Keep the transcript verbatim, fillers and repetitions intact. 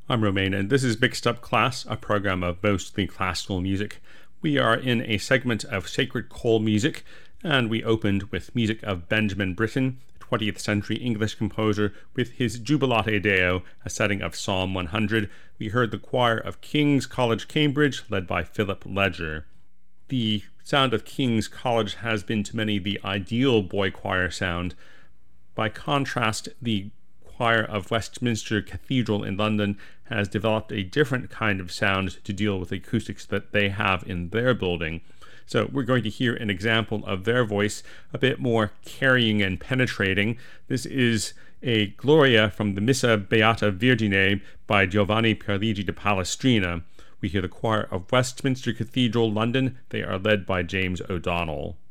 I'm Romain, and this is Mixed Up Class, a program of mostly classical music. We are in a segment of sacred choral music, and we opened with music of Benjamin Britten, twentieth century English composer, with his Jubilate Deo, a setting of Psalm one hundred. We heard the choir of King's College, Cambridge, led by Philip Ledger. The sound of King's College has been to many the ideal boy choir sound. By contrast, the choir of Westminster Cathedral in London has developed a different kind of sound to deal with the acoustics that they have in their building. So we're going to hear an example of their voice, a bit more carrying and penetrating. This is a Gloria from the Missa Beata Virgine by Giovanni Pierluigi de Palestrina. We hear the choir of Westminster Cathedral, London. They are led by James O'Donnell.